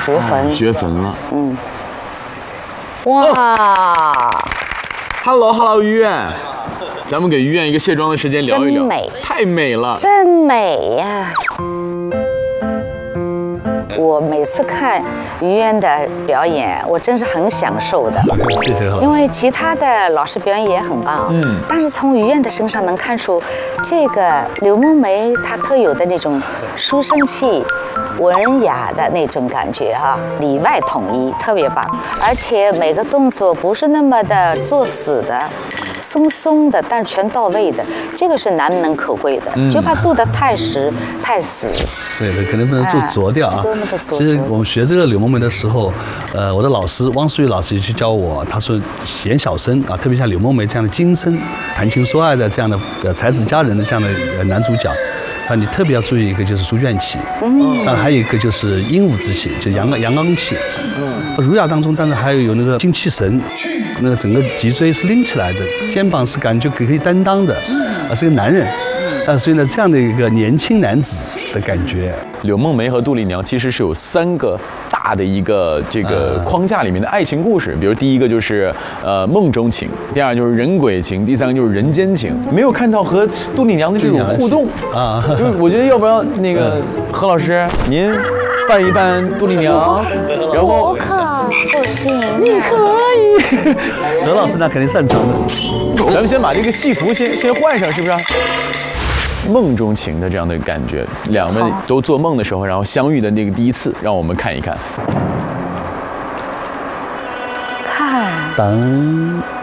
掘坟， 掘坟了。 嗯，哇 Hello， 于苑，咱们给于苑一个卸妆的时间聊一聊。 真美， 太美了， 真美呀！我每次看于渊的表演，我真是很享受的。 谢谢何老师。 因为其他的老师表演也很棒，但是从于渊的身上能看出，这个柳梦梅她特有的那种书生气、文雅的那种感觉啊，里外统一，特别棒。而且每个动作不是那么的作死的、松松的，但全到位的，这个是难能可贵的，就怕做得太实、太死。 对的，可能不能做着调啊。其实我们学这个柳梦梅的时候，我的老师汪素玉老师就教我，他说演小生啊，特别像柳梦梅这样的金声谈情说爱的这样的才子佳人的这样的男主角，啊，你特别要注意一个就是书卷气，当然还有一个就是鹦鹉之气，就阳刚气，儒雅当中，但是还有那个精气神，那个整个脊椎是拎起来的，肩膀是感觉可以担当的，是个男人，但所以呢，这样的一个年轻男子的感觉。 柳梦梅和杜丽娘其实是有3个大的一个这个框架里面的爱情故事，比如第一个就是梦中情，第二就是人鬼情，第3个就是人间情。没有看到和杜丽娘的这种互动啊，就是我觉得要不然那个何老师您扮一扮杜丽娘，然后我可不行， 你可以， 何老师那肯定擅长的。 咱们先把这个戏服先换上，是不是？梦中情的这样的感觉，两位都做梦的时候，然后相遇的那个第一次，让我们看一看。 看， 当。